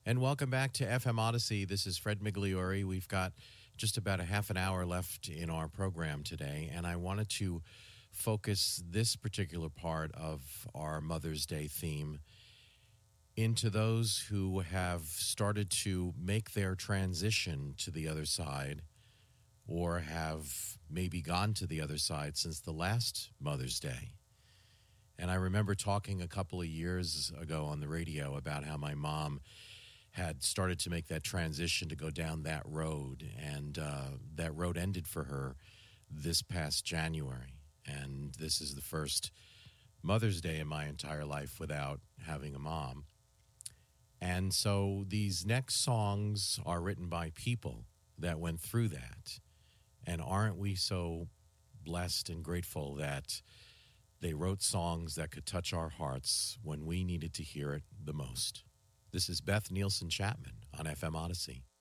And welcome back to FM Odyssey. This is Fred Migliore. We've got just about a half an hour left in our program today, and I wanted to focus this particular part of our Mother's Day theme into those who have started to make their transition to the other side or have maybe gone to the other side since the last Mother's Day. And I remember talking a couple of years ago on the radio about how my mom had started to make that transition to go down that road, and that road ended for her this past January. And this is the first Mother's Day in my entire life without having a mom. And so these next songs are written by people that went through that. And aren't we so blessed and grateful that they wrote songs that could touch our hearts when we needed to hear it the most? This is Beth Nielsen Chapman on FM Odyssey.